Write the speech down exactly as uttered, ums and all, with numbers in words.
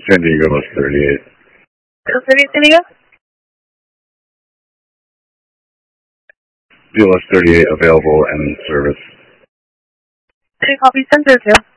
San Diego Bus thirty-eight. Bus thirty-eight, San Diego? B L S thirty-eight available and in service. Any copy, ten thirty-two.